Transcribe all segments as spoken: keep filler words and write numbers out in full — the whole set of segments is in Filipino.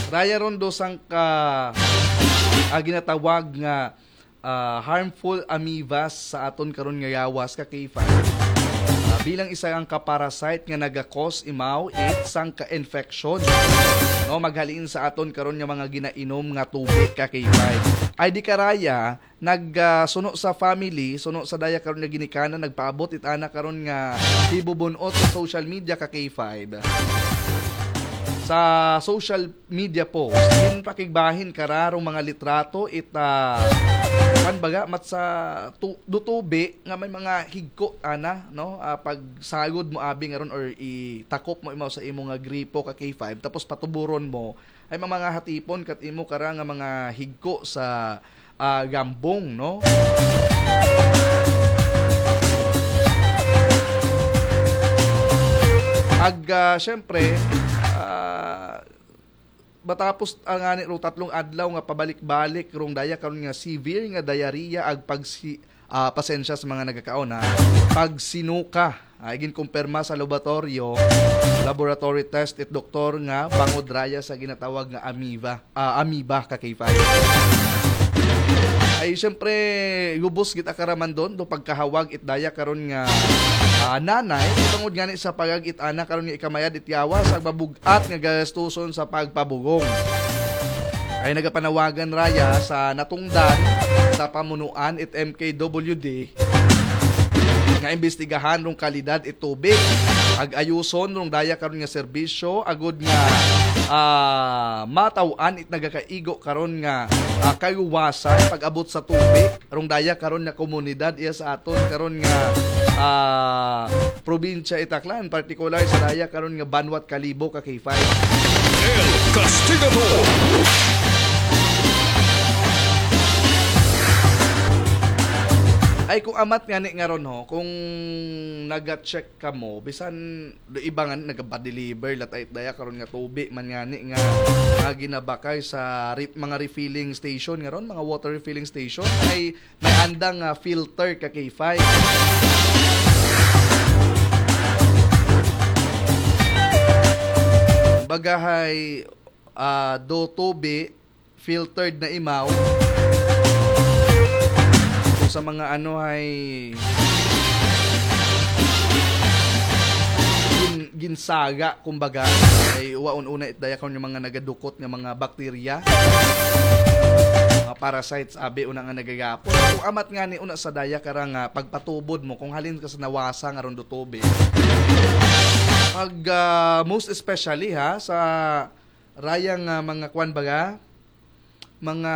Raya ron do sang ka ah, ginatawag nga ah, harmful amoebas sa aton karon nga yawas ka K five. Ah, bilang isa ang ka-parasite nga naga-cause imaw it sang ka-infection. No, maghaliin sa aton karon nga mga ginainom nga tubig ka K five. Ay di karaya nagsuno uh, sa family, suno sa daya karon nga ginikanan nagpaabot it ana karon nga ibubunot sa social media ka K five. Sa social media post, in pakigbahin kararong mga litrato it uh, kan baga mat sa tu, dutubi nga may mga higko ana no uh, pag sagod mo abi ngaron or itakop mo imaw sa imo nga gripo ka K five tapos patuburon mo ay mga hatipon kat imo kara nga mga higko sa uh, gambong no. Ag uh, syempre uh, batapos ang ani ro tatlong adlaw nga pabalik-balik rong daya karon nga severe nga diarrhea ag pag uh, pasensya sa mga nagakaon ha pag sinuka ay gin kumpirma sa laboratorio laboratory test it doktor nga bangod raya sa ginatawag nga amoeba uh, amoeba ka K five. Ay syempre gubos gid akaraman don do pagkahawag it daya karon nga uh, nanay tungod gani sa pagagit ana karon nga ikamayad it yawa sa babugat nga gastuson sa pagpabugong. Ay nagapanawagan raya sa natungdan sa pamunuan it M K W D nga imbestigahan rong kalidad it tubig ag ayuson rong daya karon nga serbisyo agud nga uh, mataw-an it nagakaigo karon nga uh, kayuwasan pag-abot sa tubig rong daya karon nga komunidad iya sa aton karon nga uh, probinsya Itaklan partikular sa daya karon nga Banwat Kalibo ka K five. El Castigador. Ay kung amat nga ni nga ron ho, kung naga-check ka mo, bisan do iba nga nagpa-deliver latay daya karon nga tubi man nga ni nga, nga ginabakay sa re, mga refilling station nga ron, mga water refilling station ay may andang uh, filter ka K five. Bagahay uh, do tubi filtered na imaw sa mga ano ay gin, ginsaga kumbaga ay uwaon una itdaya kon yung mga nagadukot nga mga bakterya mga parasites abi una nga nagagapon kung amat nga ni una sa daya karang uh, pagpatubod mo kung halin ka sa nawasa nga ron do tubig pag uh, most especially ha sa rayang uh, mga kwan baga mga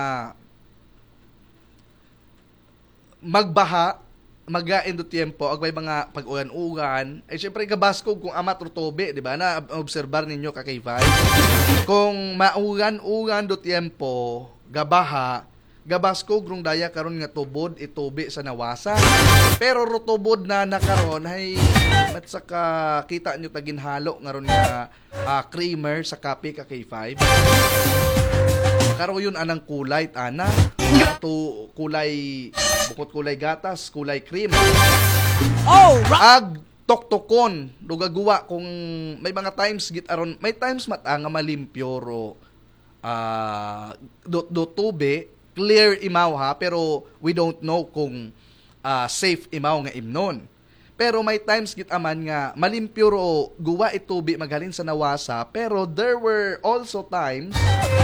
magbaha, magain do tiempo, ag may mga pag-ulan-ulan, ay syempre gabaskog kung amat rutobe, di ba? Na obserbar ninyo ka K five. Kung maulan-ulan do tiempo, gabaha, gabaskog rung daya karon nga tubod itubi sa nawasa. Pero rutubod na nakaron ay at saka kita nyo taginhalo nga ron nga uh, creamer sa kape ka K five. Karo yun anang kulay ana to kulay bukod kulay gatas kulay cream oh ag toktokon dugagawa kung may mga times git aron may times mata nga malimpyo ro uh, do, do tube clear imaw ha pero we don't know kung uh, safe imaw nga imnon pero may times git aman nga malimpyo ro guwa itubi maghalin sa nawasa pero there were also times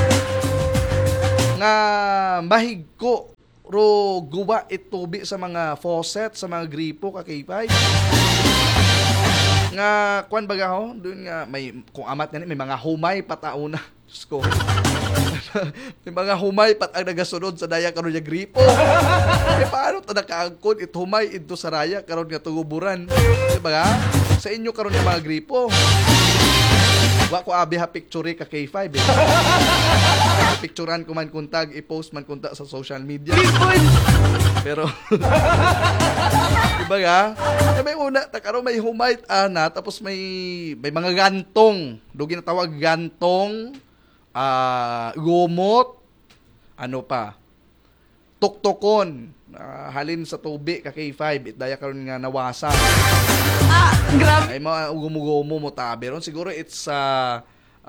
nga mahigko ro guwa itubi sa mga faucet sa mga gripo ka K five nga kwan baga ho doon nga may kung amat nga may mga humay patauna Diyos ko may mga humay pat ang nagasunod sa daya karon nga gripo e paano ta nakaangkon it humay ito sa raya karon nga tuguburan di ba sa inyo karon nga mga gripo wa ko abi ha picture ka K five eh. Picturean ko man kuntag i-post man kunta sa social media pero diba ga e may una takaro may humay ana tapos may may mga gantong do ginatawag gantong uh, gumot ano pa tuktokon uh, halin sa tubi ka K five it daya karon nga nawasa ah grabe ay mga gumugumo mo tabi ron siguro it's uh,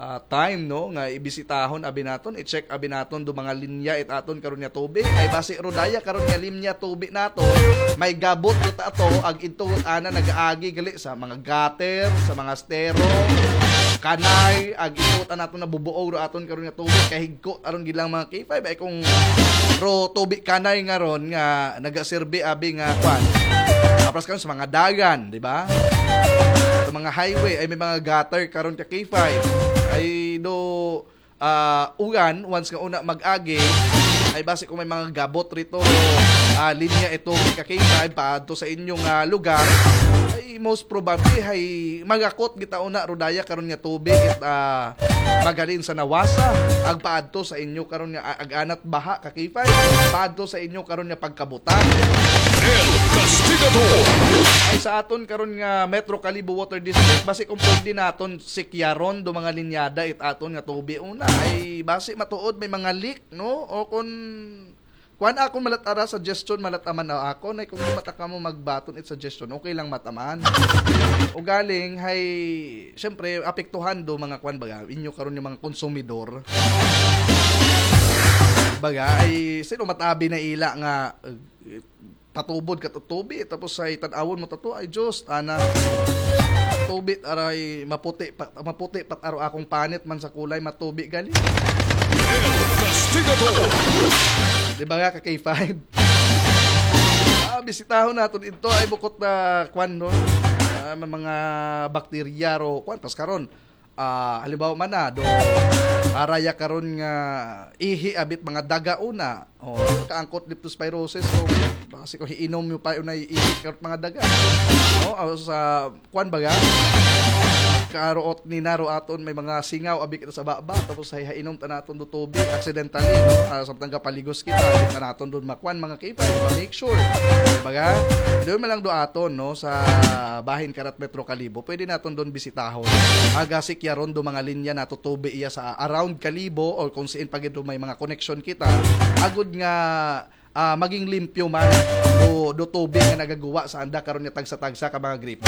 ah, time no nga ibisitahon abi naton, i-check abi naton do mga linya it aton karon nga tubig ay basi rodaya karon nga linya tubig nato may gabot ito ato ag ito ana nagaagi gali sa mga gutter, sa mga stero, kanay ag ito naton nabubuo ro aton karon nga tubig kay higko aron gilang mga K five ay kung ro tubig kanay nga ron nga nagaserbi abi nga kwan apras karon sa mga dagan, di ba? Sa mga highway ay may mga gutter karon ka K five ay do uh, ugan once nga una mag-agi ay base kung may mga gabot rito uh, linya ito ka K five paadto sa inyong uh, lugar ay most probably ay magakot kita una rodaya karon nga tubig at uh, magalin sa nawasa ag paadto sa inyo karon nga ag-anat baha ka K five paadto sa inyo karon nga pagkabutan El Castigador. ay sa aton karon nga Metro Calibo Water District base kung pwede naton sikyaron do mga linyada it aton nga tubig una ay base matuod may mga leak no o kun kuan ako malatara suggestion malataman na ako na kung mataka mo magbaton it suggestion okay lang mataman o galing hay syempre apektuhan do mga kuan baga inyo karon yung mga konsumidor baga ay sino matabi na ila nga uh, tatubod ka tubi tapos ay tan-awon mo tato ay Diyos ana tubig aray maputi pat, maputi pat aro akong panit man sa kulay matubi gali El Castigador. di ba nga ka K five ah bisitahon naton ito ay bukod na kwan no ah, may mga bakterya ro kwan pas karon ah halimbawa man na do araya karon nga ihi abit mga daga una oh kaangkot leptospirosis so basi ko hiinom mo pa unay ihi karon mga daga oh sa kwan baga karoot ni naro aton may mga singaw abi kita sa baba tapos hay hainom ta naton do tubig accidentally no uh, samtang paligos kita abi ta naton do makwan mga K five make sure baga doon man lang do aton no sa bahin karat Metro Calibo pwede naton doon bisitahon aga sikyaron do mga linya nato tubig iya sa around Calibo or kung siin pagid do may mga connection kita agud nga uh, maging limpyo man do, do tubig nga nagagawa sa anda karon nga tagsa-tagsa ka mga gripo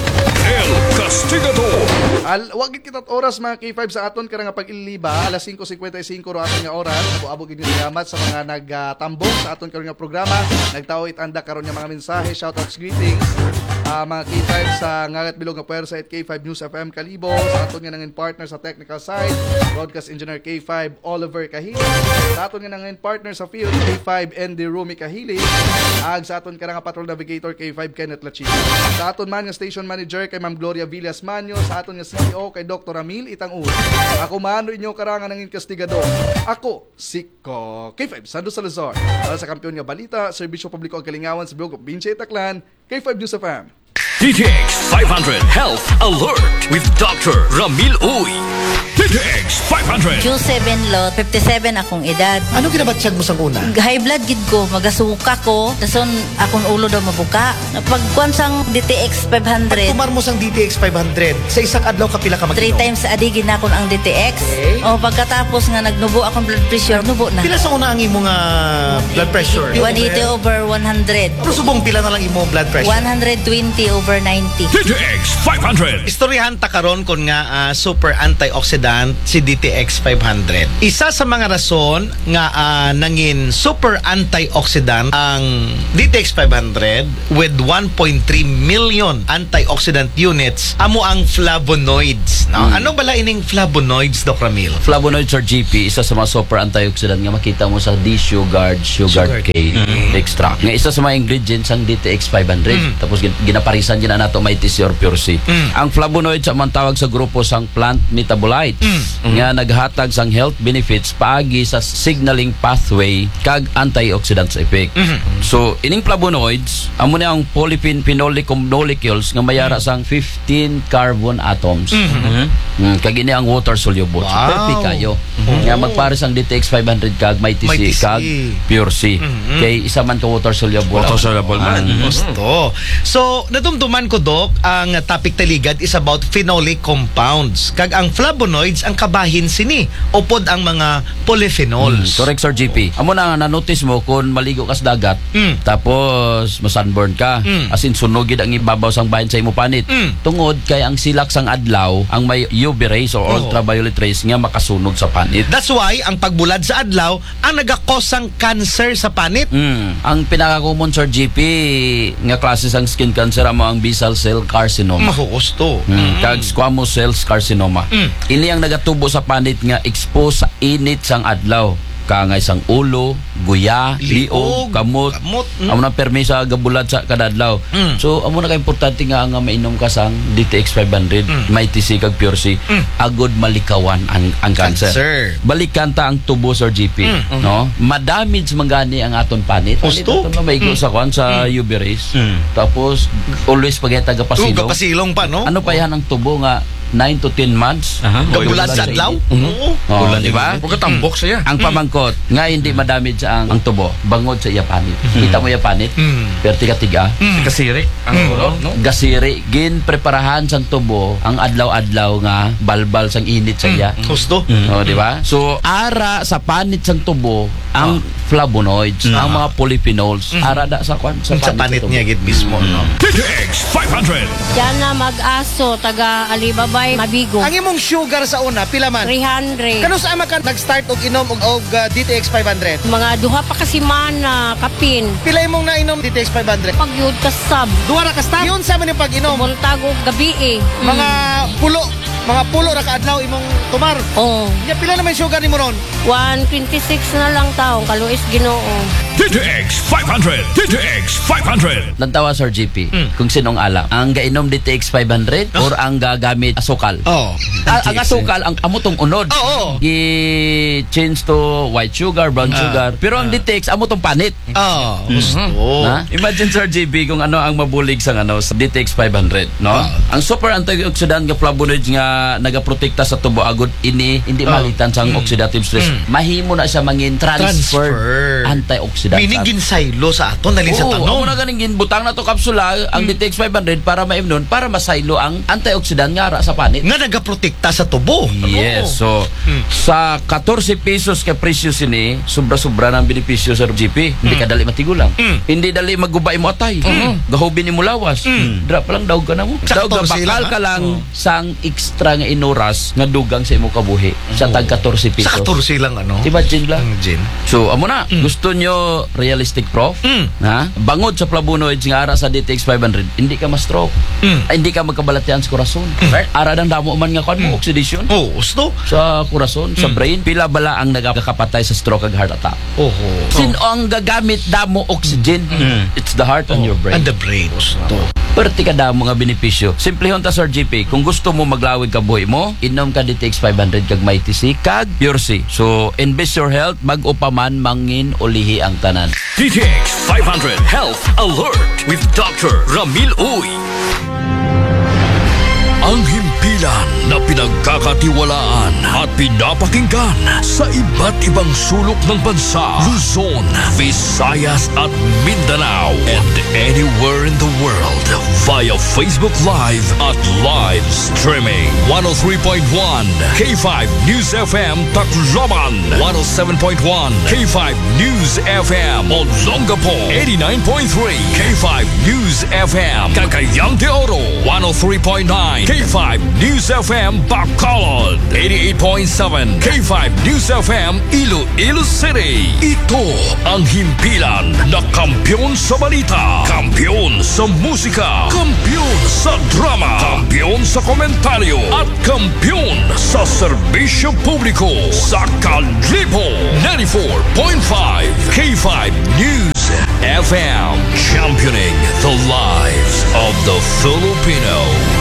El Castigador. Al wagit kita oras mga K five sa aton karang pag-iliba alas five fifty-five ro aton nga oras abo-abo gid salamat sa mga nagtambong uh, sa aton karon nga programa nagtawo itanda karon nga mga mensahe shoutouts greetings uh, mga K five sa ngagat bilog nga puwersa at K five News F M Calibo sa aton nga nangin partner sa technical side broadcast engineer K five Oliver Kahili sa aton nga nangin partner sa field K five Andy Rumi Kahili ag sa aton karang patrol navigator K five Kenneth Lachita sa aton man nga station manager kay Ma'am Gloria Villas Manyo sa aton nga C E O kay Doctor Ramil Itang-Ud. Ako mano inyo karangan ng Castigador. Ako si Ko K five Sando Salazar. Para sa kampiyon nga balita, serbisyo publiko ang kalingawan sa Biog Binche Taclan, K five News F M. D T X five hundred Health Alert with Doctor Ramil Uy. D T X five hundred. Q seven lot, fifty-seven akong edad. Ano ginabatsyag mo sa una? High blood gid ko, magasuka ko, dason akong ulo daw mabuka. Pagkuan sang D T X five hundred, Pagkumar mo sang D T X five hundred, sa isang adlaw ka pila ka mag-inom? three times a day ginakon ang D T X. Okay. O pagkatapos nga nagnubo akong blood pressure, nubo na. Pila sa una ang imong uh, blood pressure? one eighty over one hundred. Pero subong pila na lang imong blood pressure? one twenty over ninety. D T X five hundred. Istoryahan ta karon kon nga uh, super antioxidant si D T X five hundred. Isa sa mga rason nga uh, nangin super antioxidant ang D T X five hundred with one point three million antioxidant units amo ang flavonoids. No? Mm. Ano bala ining flavonoids, Doc Ramil? Flavonoids or G P, isa sa mga super antioxidant nga makita mo sa D-Sugard, Sugar Sugar cane Mm. extract. Nga isa sa mga ingredients ang D T X five hundred. Mm. Tapos gin- ginaparisan din na nato may T C or Pure C. Mm. Ang flavonoids ang tawag sa grupo sang plant metabolites Mm. nga naghatag sang health benefits paagi sa signaling pathway kag antioxidants effect. Mhm. So ining flavonoids amo na ang polyphen phenolic molecules nga mayara sang fifteen carbon atoms. Mhm. Mm, kag ini ang water soluble. So, Wow. perfect kayo. Oh. Nga magpares ang D T X five hundred kag may T C, May T C. kag Pure C. Mhm. Kay isa man ka water soluble. Water soluble man. Ah, Gusto. So, nadumduman ko, Doc, ang topic taligad is about phenolic compounds. Kag ang flavonoids flavonoids ang kabahin sini upod ang mga polyphenols. Mm, correct, Sir G P. Amo na nga na-notice mo kung maligo ka sa dagat, Mm. tapos masunburn ka, Mm. as in sunugid ang ibabaw sang bahin sa imo panit. Mm. Tungod kay ang silak sang adlaw, ang may U V rays or Oo. ultraviolet rays nga makasunog sa panit. That's why ang pagbulad sa adlaw ang nagakos sang cancer sa panit. Mm. Ang pinaka-common, Sir G P, nga klase sang skin cancer amo ang basal cell carcinoma. Mahukusto. Mm. Kag squamous cells carcinoma. Mm. Ini ang nagatubo sa panit nga expose sa init sang adlaw. Kangay sang ulo, guya, Liog, liog, kamot. kamot, mm. Amo na permisa gabulad sa kadadlaw. Mm. So amo na ka-importante nga nga mainom ka sang D T X five hundred, Mm. may T C kag Pure C, agod malikawan ang ang cancer. Cancer. Balikan ta ang tubo, Sir G P, Mm. no? Madamage mangani ang aton panit. Gusto? Panit aton maigo sa kwan sa U V rays. Mm. Tapos always pag taga Oh, pasilong. kapasilong pa, no? Ano pa yan ang tubo nga nine to ten months? Kabulad sa adlaw? Oo. Oh, di ba? Huwag katambok siya. Ang pamangkot nga hindi madamage ang, ang tubo, bangod sa iya panit. Kita mo iya panit, Mm. perti ka tiga, Kasirik. Ang ulo, no? gasiri, gin preparahan sang tubo ang adlaw-adlaw nga balbal sang init sa iya. Gusto? Oh, di ba? So ara sa panit sang tubo ang flavonoids, ang mga polyphenols, ara da sa kwan sa Sa panit tubo. niya gid mismo, no? D T X five hundred. Diyan na mag-aso, taga Alibabay, Mabigo. Ang imong sugar sa una, pila man? three hundred. Kano sa ama ka nag-start og inom og, og uh, D T X five hundred? Mga duha pa kasi mana, kapin. Pila imong nainom D T X five hundred? Pagyud ka sab. Duha ra ka stop. Yun sa man yung pag-inom. Buntag og gabi eh. Mga pulo, mga pulo ra ka adlaw imong tumar. Oh, Ya pila naman sugar nimo ron? one twenty-six na lang taong kaluis Ginoo. D T X five hundred. D T X five hundred. Lantawa, Sir G P, kung sinong alam, ang gainom D T X five hundred or ang gagamit asukal? Oh. Ah, ang asukal, ang amotong unod. Oo. I-change to white sugar, brown sugar. Pero ang D T X, amotong panit. Oh, gusto. Na? Imagine, Sir G P, kung ano ang mabulig sa ano sa D T X five hundred, no? Ang super antioxidant nga flavonoids nga nagaprotekta sa tubo agud ini hindi malitan sang oxidative stress. Mahimo na siya mangin transfer, Transfer. antioxidant. Meaning ginsaylo sa aton dali sa Oo, tanom. amo na ganing ginbutang na to kapsula ang D T X five hundred para maimnon para masaylo ang antioxidant nga ara sa panit. Nga nagaprotekta sa tubo. Yes. So, sa fourteen pesos ka presyo sini, sobra-sobra ng benepisyo sa G P. Hindi ka dali matigulang. Hindi dali magubay mo atay. Gahubin ni mo lawas. Dra pa lang daog ka na mo. Daog ka fourteen bakal sila, ka ha? lang sang extra nga inuras nga dugang sa imo kabuhi sa tag fourteen pesos. Sa fourteen lang ano. Imagine lang. Ang gin. So, amo na. Gusto nyo realistic prof? Ha? Bangod sa flavonoids nga ara sa D T X five hundred, hindi ka ma-stroke. Ay, hindi ka magkabalatian sa korason. Ara nang damo man nga kon mo oxidation Oh, gusto. sa korason, sa brain. Pila bala ang nagakapatay sa stroke ag heart attack. Oho. Sino ang gagamit damo oxygen? It's the heart and your brain. And the brain. Gusto. Perti ka damo nga benepisyo. Simplehon ta, Sir G P. Kung gusto mo maglawig ka buhi mo, inom ka D T X five hundred kag may T C kag Pure C. So, invest your health, mag-upaman mangin ulihi ang tanan. D T X five hundred Health Alert with Doctor Ramil Uy. Ang himpilan na pinagkakatiwalaan at pinapakinggan sa iba't ibang sulok ng bansa, Luzon, Visayas at Mindanao, and anywhere in the world via Facebook Live at live streaming. one oh three point one K five News F M Tacloban, one oh seven point one K five News F M Olongapo, eighty-nine point three K five News F M Cagayan de Oro, one oh three point nine K five News F M Bacolod, eighty-eight point seven K five News F M Iloilo City. Ito ang himpilan na kampiyon sa balita, kampiyon sa musika, kampiyon sa drama, kampiyon sa komentaryo, at kampiyon sa serbisyo publiko sa Kalibo. ninety-four point five K five News F M, championing the lives of the Filipino.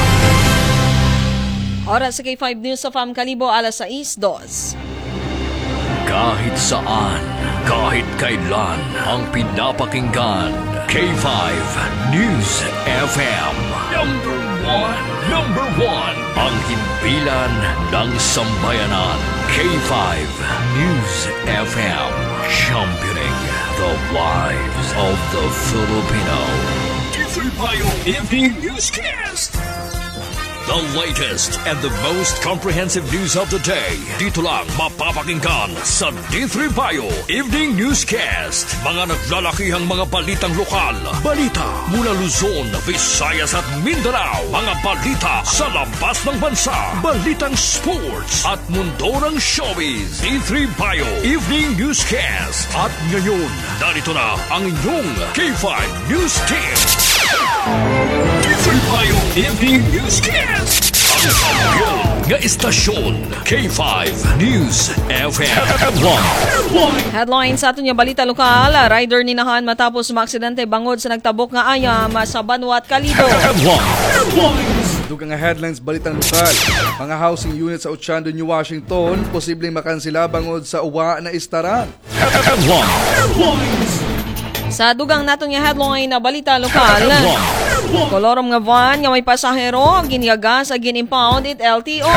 Oras sa K five News of Am Kalibo, alas sais dos. Kahit saan, kahit kailan, ang pinapakinggan, K five News F M. Number one, number one, ang himpilan ng sambayanan, K five News F M. Championing the lives of the Filipino. Jeffrey Payo Evening Newscast. The latest and the most comprehensive news of the day. Dito lang mapapakinggan sa D three Bio Evening Newscast. Mga naglalakihang mga balitang lokal. Balita mula Luzon, Visayas at Mindanao. Mga balita sa labas ng bansa. Balitang sports at mundo ng showbiz. D three Bio Evening Newscast. At ngayon, narito na ang inyong K five News Team. D three Bio Evening Newscast. Ang pamilya nga istasyon K five News F M. Headline sa ato niya balita lokal, rider ninahan matapos maaksidente bangod sa nagtabok nga ayam sa Banwat, Calibo. Dugang nga headlines balitang lokal. Mga housing units sa Ochando, New Washington, posibleng makansila bangod sa uwa na istaran. Sa dugang nato niya headline na balita lokal, kolorom nga van nga may pasahero ginyaga sa gin-impound it L T O.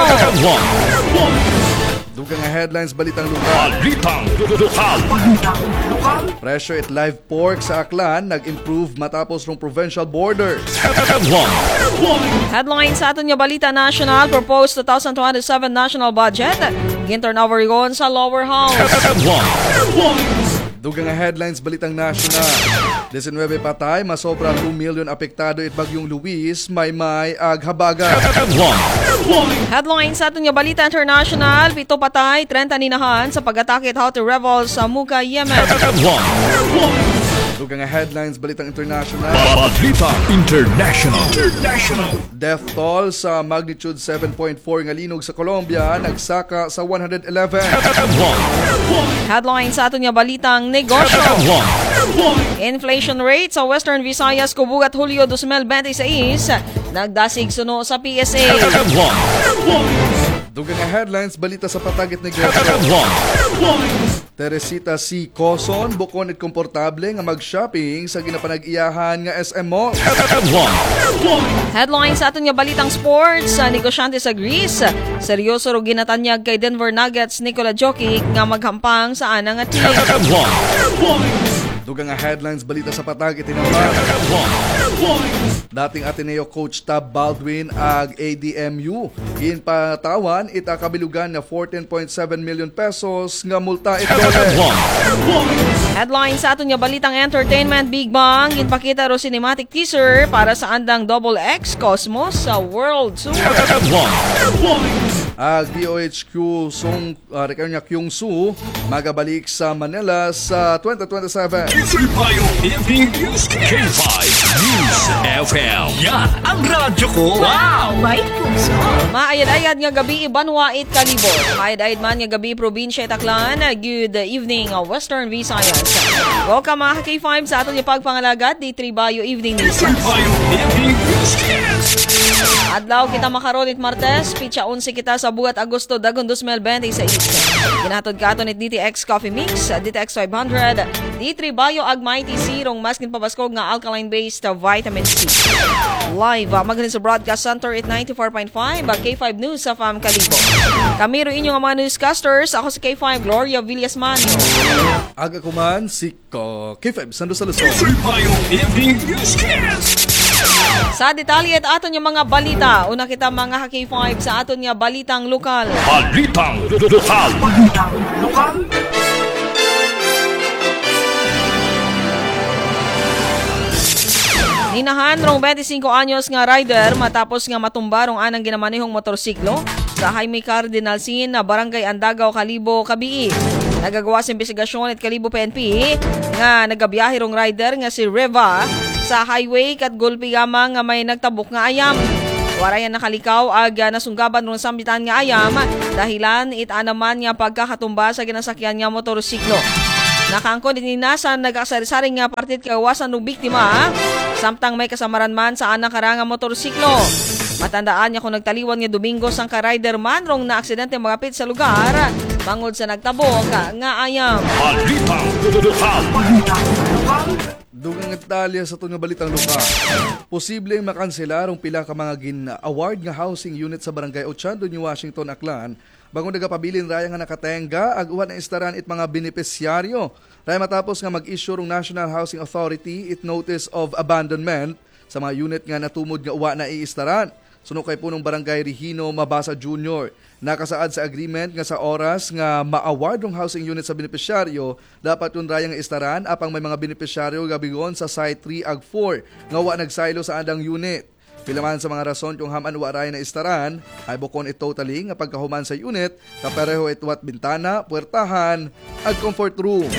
Dugang nga headlines balitang lokal. Balitang lokal. Presyo at live pork sa Aklan nag-improve matapos ng provincial borders. Headline sa ato niya balita national, proposed twenty twenty-seven national budget, gin-turnover yon sa lower house. Dugang nga headlines balitang national. nineteen patay, masobra two million apektado it bagyong Luis, may may aghabaga. Headline sa ato niya balita international, pito patay, thirty ninahan sa pag-atake at Houthi rebels sa Muka, Yemen. Dugang nga headlines balitang international. Balita International. International. Death toll sa magnitude seven point four nga linog sa Colombia nagsaka sa one hundred eleven. Headline sa ato niya balitang negosyo. Inflation rate sa Western Visayas kubugat Hulyo twenty twenty-six nagdasig suno sa P S A. Dugang nga headlines balita sa patagit negosyo. Teresita C. Coson bukon at komportable nga mag-shopping sa ginapanag-iyahan nga S M Mall. Headline sa aton nga balitang sports, sa negosyante sa Greece, seryoso ro ginatanyag kay Denver Nuggets Nikola Jokic nga maghampang sa anang nga team. Dugang nga headlines balita sa patagit tinampan. Dating Ateneo coach Tab Baldwin ag A D M U ginpatawan ita kabilugan na fourteen point seven million pesos nga multa it dole. Headline sa aton nga balitang entertainment, Big Bang ginpakita ro cinematic teaser para sa andang Double X Cosmos sa World Tour. Ag D O H Q song uh, record niya Kyung Soo magabalik sa Manila sa twenty twenty-seven. D three Bio Evening Newscast. K five News F M. Yan ang radyo ko. Wow! May puso. Maayad-ayad nga gabi Banwait, Calibo. Maayad-ayad man nga gabi probinsya Taclan. Good evening Western Visayas. Welcome mga K five sa aton nga pagpangalagat D three Bio Evening News. Bio Evening Newscast. Adlaw kita makaronit Martes, pitsa eleven kita sa bugat Agosto dagon twenty twenty-six. Ginatod ka ato ni D T X Coffee Mix, D T X five hundred, D three Bio Ag Mighty C, rong maskin pabaskog nga alkaline-based vitamin C. Live, uh, magaling sa Broadcast Center at ninety-four point five, K five News sa F A M Calibo. Kami ro inyong mga newscasters, ako si K five Gloria Villasmanio. Aga kuman si uh, K five Sando sa Luzon. D three Bio Evening Newscast. Sa detalye at aton yung mga balita, una kita mga K five sa aton nga balitang lokal. Balitang lokal. Balitang lokal. Ninahan rong twenty-five anyos nga rider matapos nga matumba rong anang ginamanihong motorsiklo sa Jaime Cardinal Sin na Barangay Andagaw, Calibo, Cabii. Nagagawa sa investigasyon at Calibo P N P nga nagabiyahe rong rider nga si Reva sa highway kat gulpi gamang nga may nagtabok nga ayam. Warayan nakalikaw ag nasunggaban rong sambitan nga ayam dahilan it anaman nga pagkakatumba sa ginasakyan nga motorsiklo. Nakangkon din nasa nagkasari-saring nga partit kawasan ng biktima samtang may kasamaran man sa anang karanga motorsiklo. Matandaan niya kung nagtaliwan nga Domingo sang ka-rider man rong na aksidente magapit sa lugar bangod sa nagtabok nga ayam. Balitang lokal. Dugang detalye sa itong balitang lokal. Posibleng makansela rong pila ka mga gin-award nga housing unit sa Barangay Ochando, New Washington, Aklan. Bagong nagapabilin raya nga nakatenga, aguan na istaran it mga benepisyaryo. Raya matapos nga mag-issue rong National Housing Authority it notice of abandonment sa mga unit nga natumod nga uwa na iistaran. Suno kay punong barangay Regino Mabasa Junior Nakasaad sa agreement nga sa oras nga ma-award ng housing unit sa benepisyaryo, dapat yung rayang istaran apang may mga benepisyaryo gabigon sa Site three ag four nga wa nagsaylo sa andang unit. Pilaman sa mga rason kung haman wa ray na istaran, ay bukon itotaling nga pagkahuman sa unit, kapareho itwat bintana, puwertahan, ag comfort room.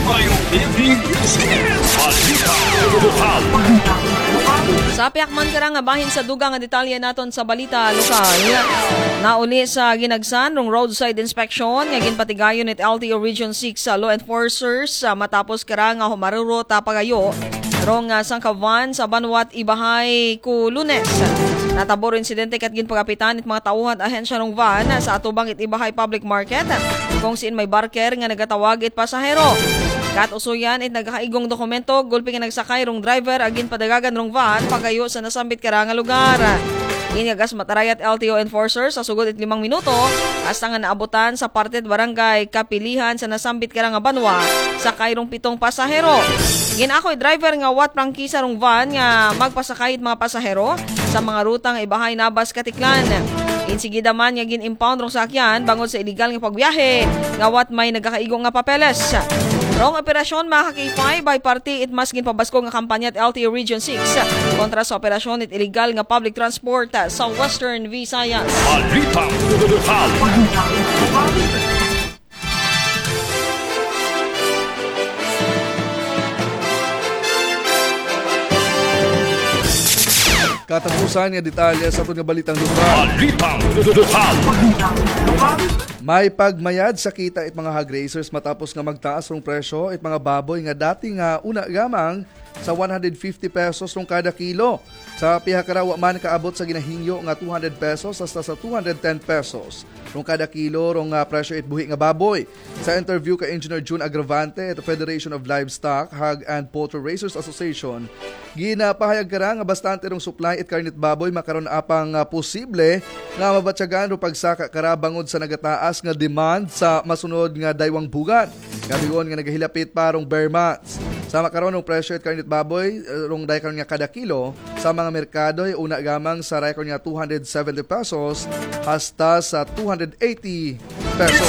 Sa piakman kara nga bahin sa dugang nga detalye naton sa balita lokal. Nauli sa ginagsan rong roadside inspection nga ginpatigayon it L T O Region six sa law enforcers sa matapos kara nga humaruro tapagayo rong uh, sangkavan sa Banwat Ibahay ku Lunes. Natabor insidente kat ginpagapitan it mga tauhan ahensya ng van sa atubang it Ibahay Public Market kung siin may barker nga nagatawag it pasahero. Kat usuyan it nagkakaigong dokumento gulpi nga nagsakay rong driver agin padagagan rong van pagayo sa nasambit kara nga lugar. Iniagas matarayat L T O enforcers sa sugod it limang minuto hasta nga naabutan sa parte barangay Kapilihan sa nasambit kara nga banwa sa kayrong pitong pasahero. Ginakoy driver nga wat prangkisa rong van nga magpasakay it mga pasahero sa mga rutang Ibahay Nabas Katiklan. Insigida man nga gin-impound rong sakyan bangod sa illegal nga pagbiyahe nga wat may nagkakaigong nga papeles. Rong operasyon mga ka-K five by party it mas ginpabasko nga kampanya at L T O Region six kontra sa operasyon it illegal nga public transport sa Western Visayas. Balita lokal. Katapusan nga detalye sa itong balitang lokal. Balitang lokal. May pagmayad sa kita it mga hog racers matapos nga magtaas rong presyo it mga baboy nga dati nga una gamang sa one hundred fifty pesos rong kada kilo. Sa pihakarawa man kaabot sa ginahingyo nga two hundred pesos hasta sa two hundred ten pesos rong kada kilo rong uh, presyo it buhi nga baboy. Sa interview kay Engineer June Agravante at the Federation of Livestock, Hog and Poultry Racers Association, ginapahayag kara nga bastante rong supply it karnit baboy makaron apang uh, posible nga mabatyagan ro pagsaka kara bangod sa nagataas nga demand sa masunod nga daywang bugan. Gabigon nga nagahilapit pa rong bare months. Sama karon ng presyo it karnit baboy rong daykon nga kada kilo sa mga merkado ay una gamang sa record nga two hundred seventy pesos hasta sa two hundred eighty pesos.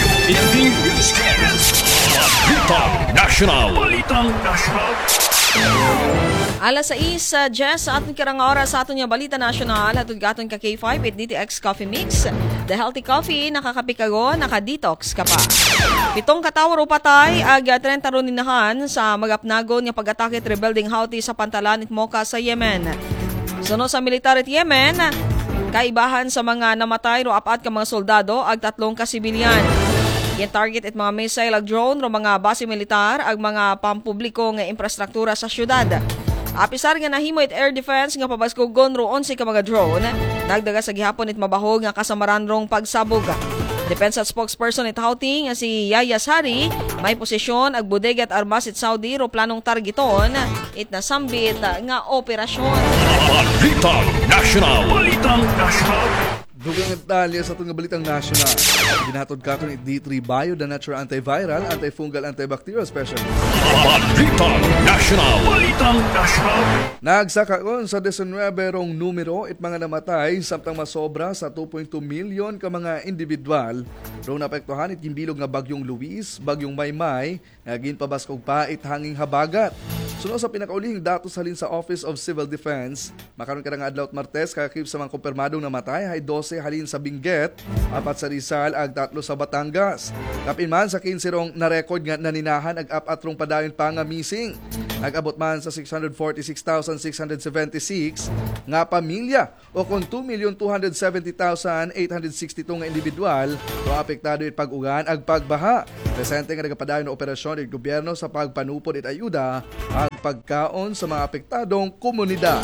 Balitang National. Balitang National. Alas sais sa Jess sa ating karang oras sa ating balita nasyonal hatod gaton ka K five at D T X Coffee Mix. The healthy coffee nakakapikago, naka-detox ka pa. Pitong katawar o patay ag trenta runinahan sa magapnagon nga pag-atake at rebuilding Houthi sa pantalan at Mocha sa Yemen. Suno sa militar at Yemen, kaibahan sa mga namatay ro apat ka mga soldado ag tatlong kasibilyan. Yung target at mga missile ag drone ro mga base militar ag mga pampubliko nga infrastruktura sa syudad. Apisar nga nahimo it air defense nga pabaskogon ro onse ka mga drone, dagdaga sa gihapon it mabahog nga kasamaran rong pagsabog. Defense at spokesperson it Houthi nga si Yaya Sari may posisyon ag bodega at armas it Saudi ro planong targeton it nasambit nga operasyon. Balitang National. Balitang National. Dugang detalye sa itong balitang nasyonal. Ginatod ka kung D three Bio, the natural antiviral, antifungal, antibacterial specialist. Balitang National. Balitang National. Nagsakaon sa nineteen rong numero it mga namatay samtang masobra sa two point two million ka mga individual. Rong napektuhan it gimbilog nga bagyong Luis, bagyong Maymay, nga ginpabaskog pa it hanging habagat. Suno sa pinakaulihing datos halin sa Office of Civil Defense, makaroon ka nga adlaw Martes kakakip sa mga kumpirmadong namatay hay twelve halin sa Benguet, apat sa Rizal ag tatlo sa Batangas. Kapin man sa fifteen rong na-record nga naninahan ag apat rong padayon pa nga missing. Nag-abot man sa six hundred forty-six thousand six hundred seventy-six nga pamilya o kung two million two hundred seventy thousand eight hundred sixty-two nga individual o apektado it pag-ugan ag pagbaha. Presente nga nagapadayon na operasyon it gobyerno sa pagpanupod it ayuda ag pagkaon sa mga apektadong komunidad.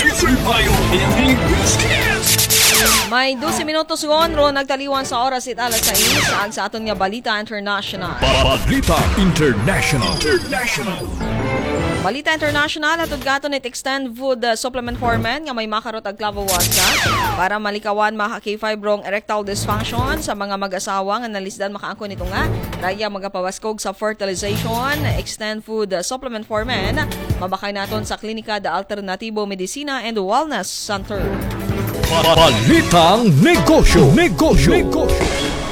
May twelve minutos gon ro nagtaliwan sa oras it alas sais saan sa aton nga balita international. Balita International. International. Balita International atod gaton it extend food uh, supplement for men nga may makarot ag clavawasa para malikawan mga K five rong erectile dysfunction sa mga mag-asawa nga nalisdan makaangkon nito nga raya magapawaskog sa fertilization. Extend food uh, supplement for men mabakay naton sa Klinika de Alternativo Medicina and Wellness Center. Balitang Negosyo. Negosyo. Negosyo.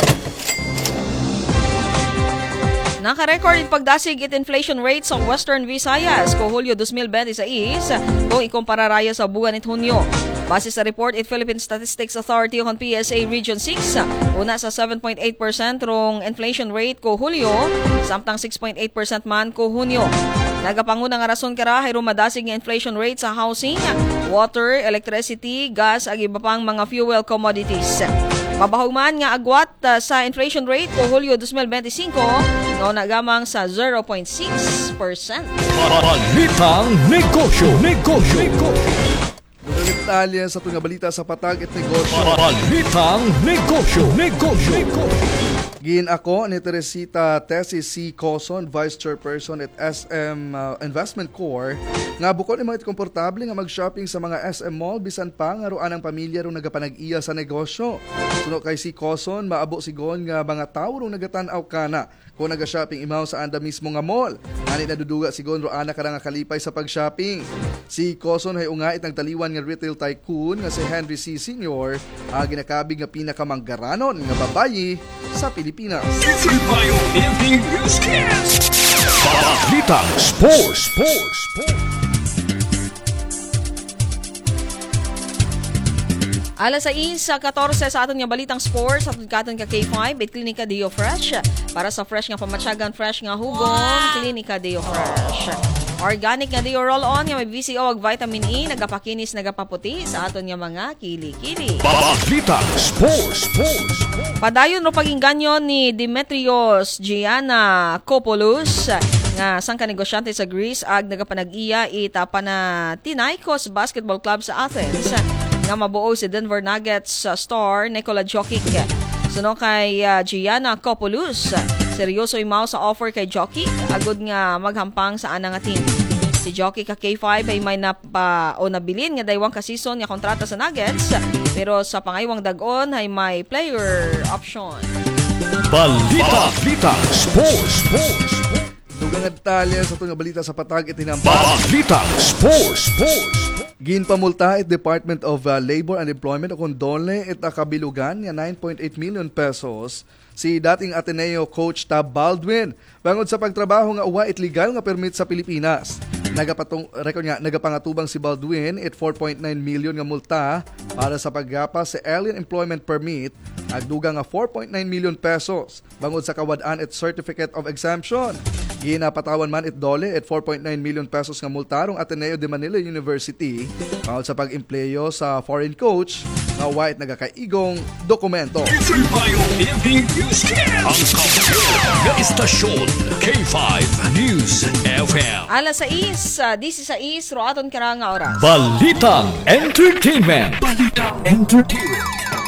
Naka-record pagdasig it inflation rate sa Western Visayas ko Hulyo twenty twenty-six kung ikumpara raya sa buwan it Hunyo. Base sa report it Philippine Statistics Authority on P S A Region six, una sa seven point eight percent rong inflation rate ko Hulyo, samtang six point eight percent man ko Hunyo. Nagapanguna nga rason kara hay rumadasig nga inflation rate sa housing, water, electricity, gas ag iba pang mga fuel commodities. Mabahog man nga agwat uh, sa inflation rate ko Hulyo twenty twenty-five no nagamang sa zero point six percent. Balitang Negosyo. Negosyo. Negosyo. Detalye sa tunga balita sa Patag at Negosyo. Balitang Negosyo. Negosyo. Negosyo. Gin ako ni Teresita Tessie C. Coson, Vice Chairperson at S M uh, Investment Corp, nga bukod ni mga komportable nga mag-shopping sa mga S M Mall bisan pa nga ruan ang pamilya ro nagapanag-iya sa negosyo. Suno kay si Coson, maabo sigon nga mga tawo ro nagatanaw kana kung naga-shopping imaw sa anda mismo nga mall. Ani naduduga sigon ro ana kara nga kalipay sa pag-shopping. Si Coson hay ungait ang taliwan nga retail tycoon nga si Henry C. Senior, ang ginakabig nga pinakamanggaranon nga babayi sa Pilipinas. Balitang Sports. Sports. Sports. Alas sais sa fourteen sa aton nga balitang sports at katon ka K five at Klinika Deo Fresh para sa fresh nga pamatsyagan, fresh nga hugong, Klinika Deo Fresh. Organic nga Deo Roll-On nga may B C O ag vitamin E, nagapakinis, nagapaputi sa aton nga mga kili-kili. Balitang Sports. Sports. Padayon ro pagingganyo ni Demetrios Gianna Kopoulos nga sang kanegosyante sa Greece ag nagapanag-iya ita na Tinaikos Basketball Club sa Athens nga mabuo si Denver Nuggets uh, star Nikola Jokic. Suno kay uh, Gianna Kopoulos, seryoso imaw sa offer kay Jokic agud nga maghampang sa ana nga team. Si Jokic ka K five ay may napa o nabilin nga daywang ka season nga kontrata sa Nuggets, pero sa pangaywang dag-on ay may player option. Balita. Balita. Sports. Sports. Dugang nga detalye sa tunga balita sa Patag at Hinampas. Balita. Sports. Sports. Ginpamulta it Department of uh, Labor and Employment o kondole it akabilugan nga nine point eight million pesos si dating Ateneo coach Tab Baldwin bangod sa pagtrabaho nga uwa it legal nga permit sa Pilipinas. Nagapatong record nga nagapangatubang si Baldwin it four point nine million nga multa para sa paggapas sa alien employment permit agduga nga four point nine million pesos bangod sa kawad-an it certificate of exemption. Ginapatawan man it dole at four point nine million pesos nga multarong Ateneo de Manila University bangod sa pag-empleyo sa foreign coach nga white nagakaigong dokumento. Ang kapatid na istasyon K five News F M. Alas sais, uh, sixteen ro aton kara nga oras. Balitang Entertainment. Balitang Entertainment.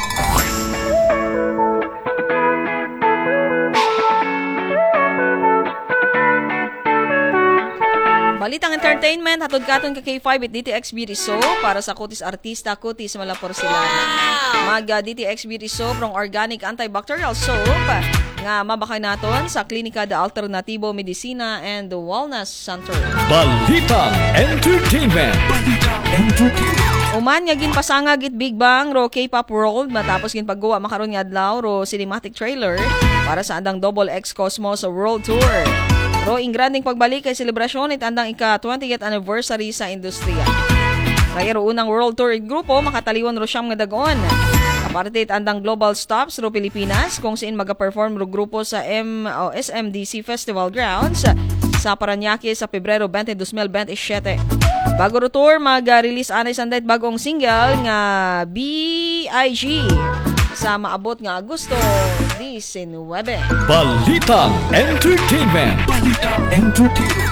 Balitang entertainment, hatod katon ka K five at D T X Beauty Soap para sa kutis artista, kutis malaporsilanan. Mag uh, D T X Beauty Soap rong organic antibacterial soap nga mabakay naton sa Klinika de Alternativo Medicina and the Wellness Center. Balitang Entertainment. Balitang Entertainment. Uman nga ginpasangag it Big Bang ro K-pop world matapos ginpagguwa makaron nga adlaw ro cinematic trailer para sa andang Double X Cosmos World Tour. Ro ingranding pagbalik kay selebrasyon it andang ika-twentieth anniversary sa industriya. Kaya ro unang world tour it grupo makataliwan ro siyam nga dagon. Aparte it andang Global Stops ro Pilipinas kung saan maga-perform ro grupo sa M o S M D C Festival Grounds sa Parañaque sa Pebrero twenty, twenty twenty-seven. Bago ro tour mag-release anay sanday bagong single nga B I G sa maabot nga Agosto nineteen. Balitang Entertainment. Balitang Entertainment.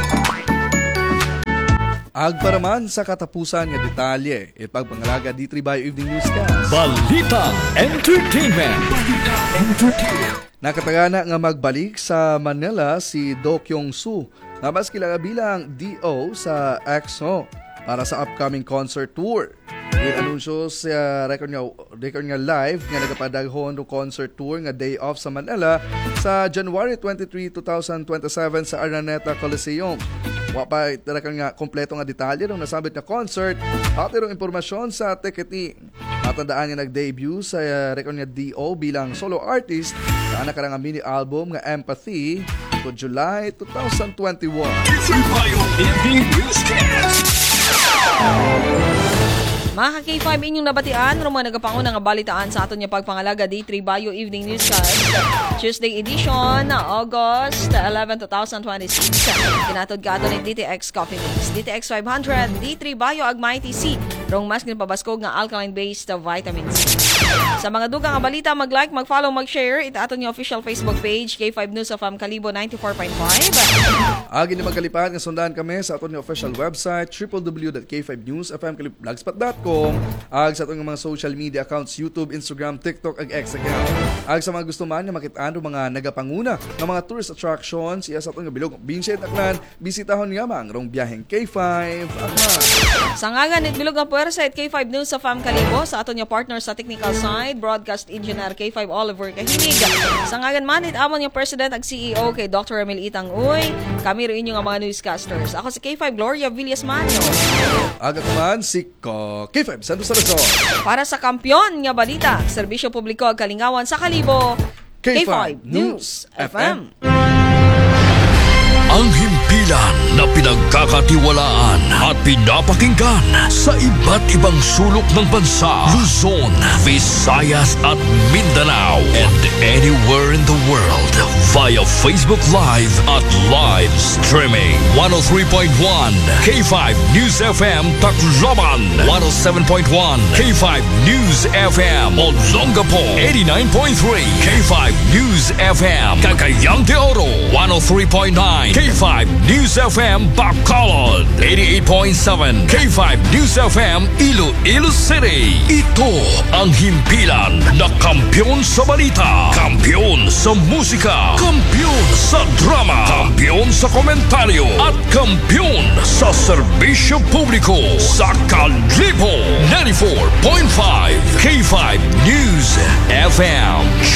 Agparaman sa katapusan nga detalye ipagpangalaga D three Bio Evening Newscast. Balitang Entertainment. Balitang Entertainment. Nakatagana nga magbalik sa Manila si Do Kyung-soo na mas kilala bilang D O sa E X O para sa upcoming concert tour. Ginanunsyo sa record nga, record nga live nga nagapadaghon ng concert tour nga Day Off sa Manila sa January twenty-third, twenty twenty-seven sa Araneta Coliseum. Wa pa record nga kompleto nga detalye ng nasabit na concert at irong impormasyon sa ticketing. Matandaan nga nag-debut sa uh, record nga D O bilang solo artist na nakarang nga mini album nga Empathy to July twenty twenty-one. Mga ka-K five inyong nabatian, rumang nagapanguna nga balitaan sa aton niya pagpangalaga Day three Bayo Evening Newscast. Tuesday edition, August eleventh, twenty twenty-six. Kinatod ka aton ng D T X Coffee Mix. D T X five hundred, D three Bayo Agmighty C. Rong mas ginapabaskog nga alkaline-based vitamins. Sa mga dugang nga balita, mag-like, mag-follow, mag-share. Ito aton yung official Facebook page, K five News of Am Kalibo ninety-four point five. Agi ni magkalipahan nga sundan kami sa aton yung official website w w w dot k five news f m blogspot dot com ag sa atong mga social media accounts YouTube, Instagram, TikTok ag X account. Ag sa mga gusto man nga makitaan do mga nagapanguna ng mga tourist attractions iya sa atong bilog Binset Aklan, bisitahon nga mang rong biyaheng K five Aklan. Sa ngagan it bilog ang puwersa at K five News sa Fam Kalibo sa aton yung partner sa technical side, broadcast engineer K five Oliver Kahinig. Sa ngagan man it amon yung president ag C E O kay Doctor Emil Itang Uy. Kami ro inyo nga mga newscasters. Ako si K five Gloria Villas Manyo. Aga kuman si Ko K five Santos Salazar. Para sa kampyon nga balita, serbisyo publiko ag kalingawan sa Kalibo, K five News F M. Ang himpilan na pinagkakatiwalaan at pinapakinggan sa iba't ibang sulok ng bansa, Luzon, Visayas at Mindanao, and anywhere in the world via Facebook Live at live streaming. one oh three point one K five News F M Tacloban, one oh seven point one K five News F M Olongapo, eighty-nine point three K five News F M Cagayan de Oro, one oh three point nine K five News F M Bacolod, eighty-eight point seven K five News F M Iloilo City. Ito ang himpilan na kampiyon sa balita, kampiyon sa musika, kampiyon sa drama, kampiyon sa komentaryo, at kampiyon sa serbisyo publiko sa Kalibo, ninety-four point five K five News F M.